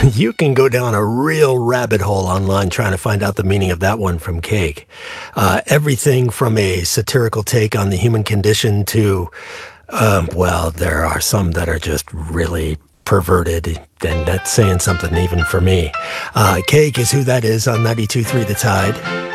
You can go down a real rabbit hole online trying to find out the meaning of that one from Cake. Everything from a satirical take on the human condition to, well, there are some that are just really perverted, and that's saying something even for me. Cake is who that is on 92.3 The Tide.